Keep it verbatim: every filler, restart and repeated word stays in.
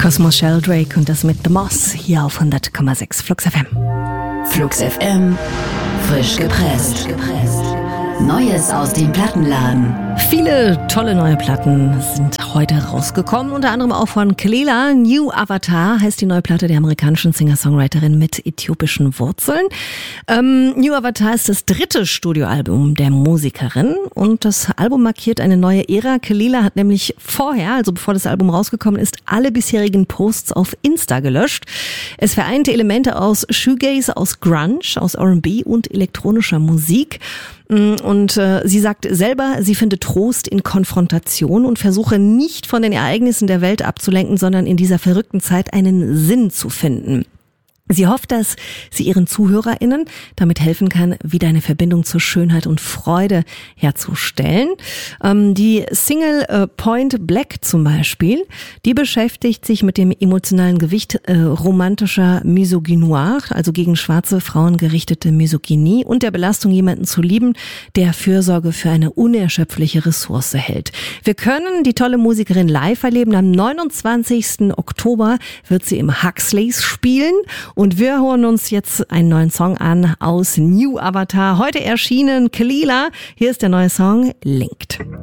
Cosmos Sheldrake und das mit The Moss hier auf hundert Komma sechs Flux F M. Flux F M, frisch gepresst. Neues aus dem Plattenladen. Viele tolle neue Platten sind heute rausgekommen, unter anderem auch von Kelela. New Avatar heißt die neue Platte der amerikanischen Singer-Songwriterin mit äthiopischen Wurzeln. Ähm, New Avatar ist das dritte Studioalbum der Musikerin und das Album markiert eine neue Ära. Kelela hat nämlich vorher, also bevor das Album rausgekommen ist, alle bisherigen Posts auf Insta gelöscht. Es vereinte Elemente aus Shoegaze, aus Grunge, aus R and B und elektronischer Musik. Und äh, sie sagt selber, sie finde Trost in Konfrontation und versuche nicht von den Ereignissen der Welt abzulenken, sondern in dieser verrückten Zeit einen Sinn zu finden. Sie hofft, dass sie ihren ZuhörerInnen damit helfen kann, wieder eine Verbindung zur Schönheit und Freude herzustellen. Ähm, die Single äh, Point Black zum Beispiel, die beschäftigt sich mit dem emotionalen Gewicht äh, romantischer Misogynoir, also gegen schwarze Frauen gerichtete Misogynie und der Belastung, jemanden zu lieben, der Fürsorge für eine unerschöpfliche Ressource hält. Wir können die tolle Musikerin live erleben. Am neunundzwanzigsten Oktober wird sie im Huxleys spielen. Und wir hören uns jetzt einen neuen Song an aus New Avatar. Heute erschienen Kelela. Hier ist der neue Song Linked.